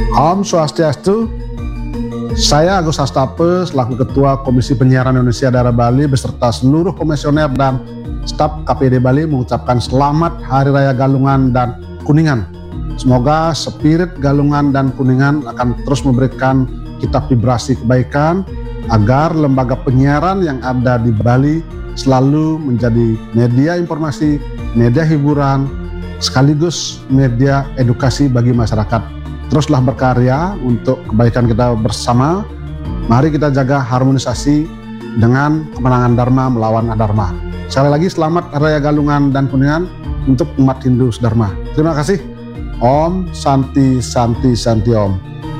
Om Swastiastu. Saya Agus Hastape selaku Ketua Komisi Penyiaran Indonesia Daerah Bali beserta seluruh komisioner dan staf KPD Bali mengucapkan selamat Hari Raya Galungan dan Kuningan. Semoga spirit Galungan dan Kuningan akan terus memberikan kita vibrasi kebaikan agar lembaga penyiaran yang ada di Bali selalu menjadi media informasi, media hiburan, sekaligus media edukasi bagi masyarakat. Teruslah berkarya untuk kebaikan kita bersama. Mari kita jaga harmonisasi dengan kemenangan Dharma melawan Adharma. Sekali lagi selamat Hari Raya Galungan dan Kuningan untuk umat Hindu Dharma. Terima kasih. Om Santi Santi Santi Om.